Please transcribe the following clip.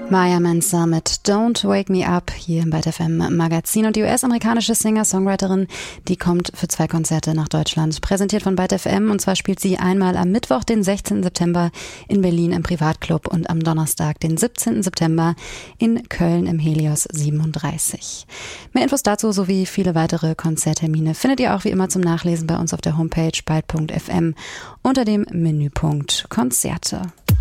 Maya Mansa mit Don't Wake Me Up hier im Byte FM Magazin. Und die US-amerikanische Singer-Songwriterin, die kommt für 2 Konzerte nach Deutschland. Präsentiert von Byte FM, und zwar spielt sie einmal am Mittwoch, den 16. September in Berlin im Privatclub und am Donnerstag, den 17. September in Köln im Helios 37. Mehr Infos dazu sowie viele weitere Konzerttermine findet ihr auch wie immer zum Nachlesen bei uns auf der Homepage byte.fm unter dem Menüpunkt Konzerte.